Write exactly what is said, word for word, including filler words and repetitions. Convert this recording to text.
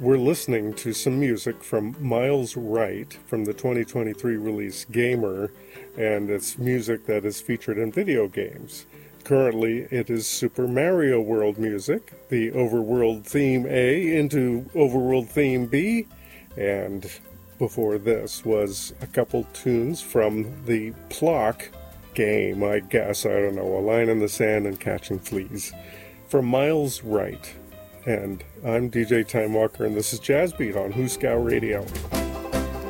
we're listening to some music from Miles Wright from the twenty twenty-three release Gamer, and it's music that is featured in video games. Currently, it is Super Mario World music, the Overworld Theme A into Overworld Theme B, and before this was a couple tunes from the Plock game, I guess, I don't know, A Line in the Sand and Catching Fleas, from Miles Wright. And I'm D J Time Walker, and this is Jazz Beat on Hooskow Radio.